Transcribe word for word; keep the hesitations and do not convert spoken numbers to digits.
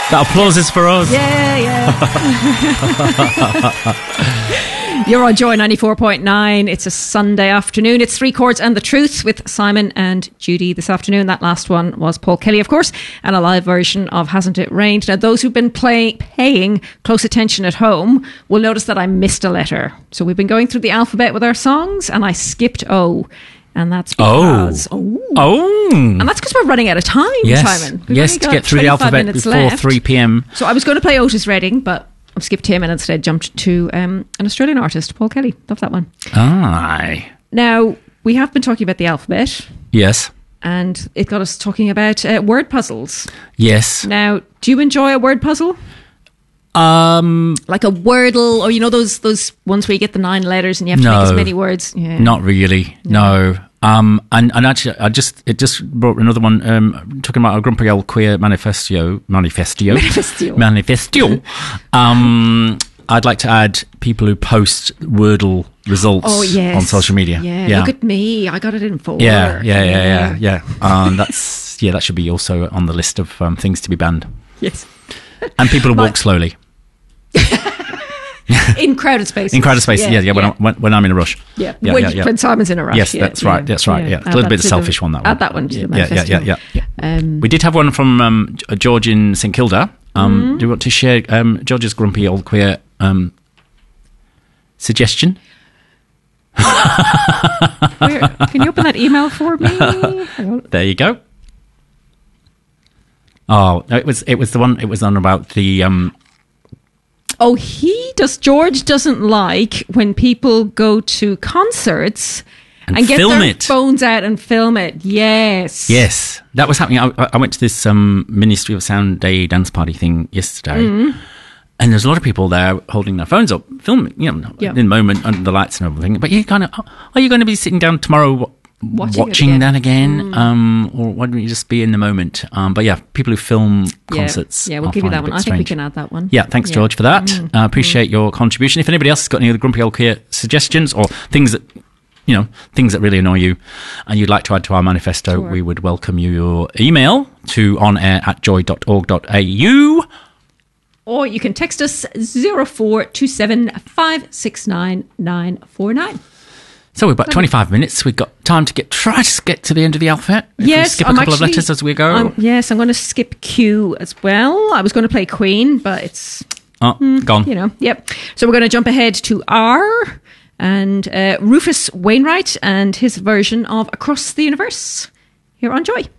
That applause is for us. Yeah, yeah. You're on Joy ninety-four point nine. It's a Sunday afternoon. It's Three Chords and the Truth with Simon and Judy this afternoon. That last one was Paul Kelly, of course, and a live version of Hasn't It Rained. Now, those who've been play- paying close attention at home will notice that I missed a letter. So we've been going through the alphabet with our songs, and I skipped O. And that's because... Oh. Oh. And that's because we're running out of time, yes. Simon. We've yes, to get through the alphabet before left. three p.m. So I was going to play Otis Redding, but I skipped him and instead jumped to um, an Australian artist, Paul Kelly. Love that one. Aye. Now, we have been talking about the alphabet. Yes. And it got us talking about uh, word puzzles. Yes. Now, do you enjoy a word puzzle? Um, like a Wordle, or you know those those ones where you get the nine letters and you have to no, make as many words? Yeah. Not really. No. no. Um, and, and actually, I just it just brought another one. Um, talking about a grumpy old queer manifesto, manifesto, manifesto, manifesto. um, I'd like to add people who post Wordle results oh, yes. on social media. Yeah, yeah, look at me. I got it in four. Yeah, yeah, yeah, yeah, yeah. Um, that's yeah, that should be also on the list of um, things to be banned. Yes. And people who My- walk slowly. In crowded spaces. In crowded spaces, yeah, yeah, yeah, when, yeah. I'm, when, when I'm in a rush. Yeah, yeah, when, yeah, yeah. when Simon's in a rush. Yes, yeah, that's right, yeah, that's right, yeah. yeah. It's a little bit of a the- selfish one, that one. Add that one to the yeah, yeah, manifesto. yeah, yeah, yeah. Um, we did have one from um, George in St Kilda. Um, mm-hmm. Do you want to share um, George's grumpy old queer um, suggestion? Where, can you open that email for me? There you go. Oh, no, it was it was the one. It was on about the. Um, oh, he does. George doesn't like when people go to concerts and, and get film their it. phones out and film it. Yes, yes, that was happening. I, I went to this um, Ministry of Sound Day dance party thing yesterday. Mm-hmm. And there's a lot of people there holding their phones up, filming, you know, yeah. in the moment under the lights and everything. But you kind of, are you going to be sitting down tomorrow watching, watching again. that again? Mm. Um, or why don't you just be in the moment? Um, but yeah, people who film concerts. Yeah, yeah we'll give you that one. I strange. think we can add that one. Yeah, thanks, yeah. George, for that. Mm. Uh, appreciate mm. your contribution. If anybody else has got any other grumpy old queer suggestions or things that, you know, things that really annoy you and you'd like to add to our manifesto, sure. we would welcome you your email to onair at joy dot org dot a u. Or you can text us zero four two seven five six nine nine four nine. So we've got twenty-five minutes. We've got time to get try to get to the end of the alphabet. If yes, we skip a I'm couple actually, of letters as we go. I'm, yes, I'm going to skip Q as well. I was going to play Queen, but it's oh, mm, gone. You know, yep. So we're going to jump ahead to R and uh, Rufus Wainwright and his version of Across the Universe here on Joy.